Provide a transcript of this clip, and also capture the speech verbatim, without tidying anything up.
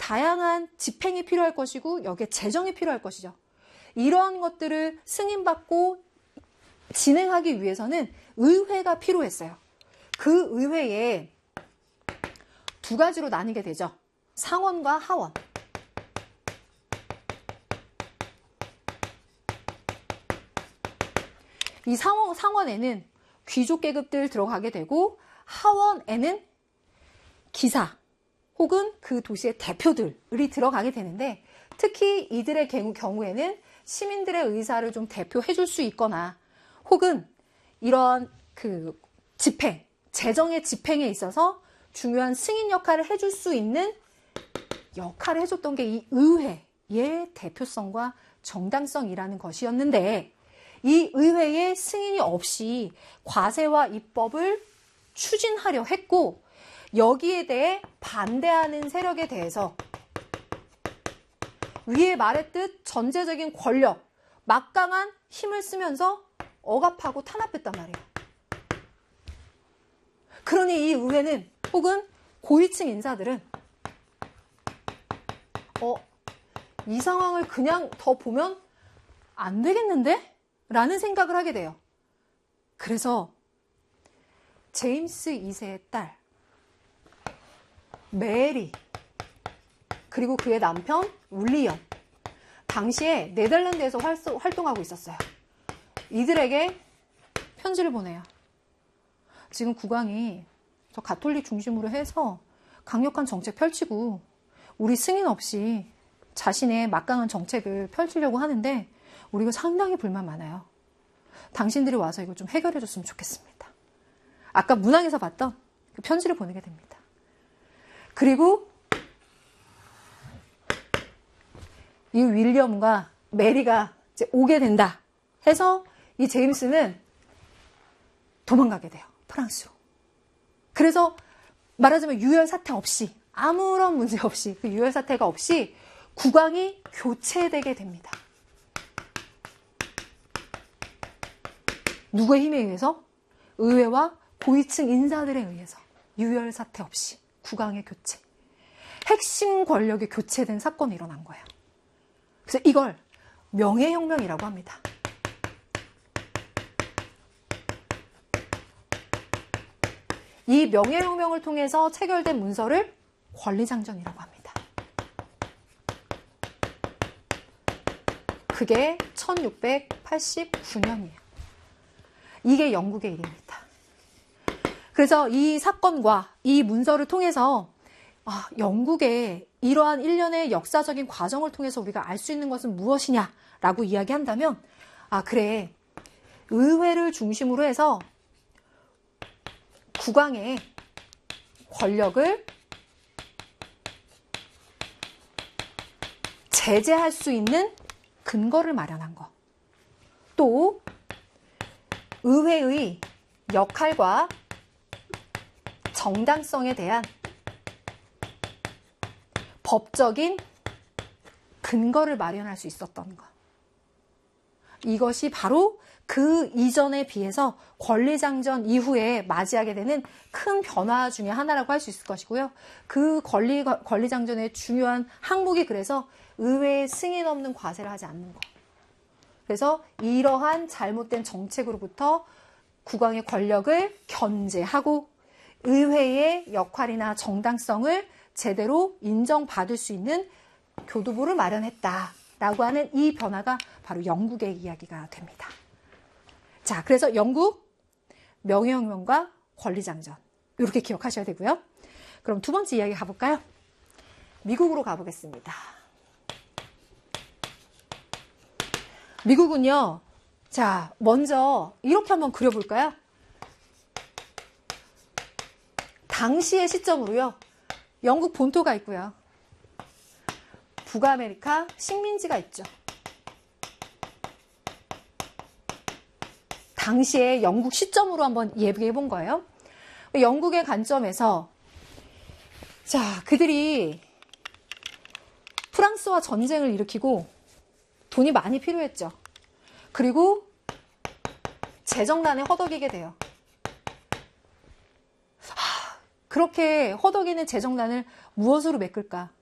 다양한 집행이 필요할 것이고 여기에 재정이 필요할 것이죠. 이러한 것들을 승인받고 진행하기 위해서는 의회가 필요했어요. 그 의회에 두 가지로 나뉘게 되죠. 상원과 하원. 이 상원, 상원에는 귀족 계급들 들어가게 되고 하원에는 기사 혹은 그 도시의 대표들이 들어가게 되는데 특히 이들의 경우에는 시민들의 의사를 좀 대표해 줄 수 있거나 혹은 이런 그 집행, 재정의 집행에 있어서 중요한 승인 역할을 해줄 수 있는 역할을 해줬던 게 이 의회의 대표성과 정당성이라는 것이었는데 이 의회의 승인이 없이 과세와 입법을 추진하려 했고 여기에 대해 반대하는 세력에 대해서 위에 말했듯 전제적인 권력, 막강한 힘을 쓰면서 억압하고 탄압했단 말이에요. 그러니 이 의회는 혹은 고위층 인사들은 어, 이 상황을 그냥 더 보면 안 되겠는데? 라는 생각을 하게 돼요. 그래서 제임스 이 세의 딸 메리 그리고 그의 남편 윌리엄 당시에 네덜란드에서 활동하고 있었어요. 이들에게 편지를 보내요. 지금 국왕이 저 가톨릭 중심으로 해서 강력한 정책 펼치고 우리 승인 없이 자신의 막강한 정책을 펼치려고 하는데 우리가 상당히 불만 많아요. 당신들이 와서 이거 좀 해결해 줬으면 좋겠습니다. 아까 문항에서 봤던 그 편지를 보내게 됩니다. 그리고 이 윌리엄과 메리가 이제 오게 된다 해서 이 제임스는 도망가게 돼요. 프랑스로. 그래서 말하자면 유혈 사태 없이 아무런 문제 없이 그 유혈 사태가 없이 국왕이 교체되게 됩니다. 누구의 힘에 의해서? 의회와 고위층 인사들에 의해서 유혈 사태 없이 국왕의 교체. 핵심 권력이 교체된 사건이 일어난 거예요. 그래서 이걸 명예혁명이라고 합니다. 이 명예혁명을 통해서 체결된 문서를 권리장전이라고 합니다. 그게 천육백팔십구 년이에요. 이게 영국의 일입니다. 그래서 이 사건과 이 문서를 통해서 아, 영국의 이러한 일련의 역사적인 과정을 통해서 우리가 알 수 있는 것은 무엇이냐라고 이야기한다면 아 그래 의회를 중심으로 해서 국왕의 권력을 제재할 수 있는 근거를 마련한 것. 또 의회의 역할과 정당성에 대한 법적인 근거를 마련할 수 있었던 것. 이것이 바로 그 이전에 비해서 권리장전 이후에 맞이하게 되는 큰 변화 중에 하나라고 할 수 있을 것이고요. 그 권리, 권리장전의 중요한 항목이 그래서 의회에 승인 없는 과세를 하지 않는 것. 그래서 이러한 잘못된 정책으로부터 국왕의 권력을 견제하고 의회의 역할이나 정당성을 제대로 인정받을 수 있는 교두보를 마련했다라고 하는 이 변화가 바로 영국의 이야기가 됩니다. 자, 그래서 영국 명예혁명과 권리장전 이렇게 기억하셔야 되고요. 그럼 두 번째 이야기 가볼까요? 미국으로 가보겠습니다. 미국은요. 자, 먼저 이렇게 한번 그려볼까요? 당시의 시점으로요. 영국 본토가 있고요. 북아메리카 식민지가 있죠. 당시의 영국 시점으로 한번 예비해 본 거예요. 영국의 관점에서 자, 그들이 프랑스와 전쟁을 일으키고 돈이 많이 필요했죠. 그리고 재정난에 허덕이게 돼요. 하, 그렇게 허덕이는 재정난을 무엇으로 메꿀까?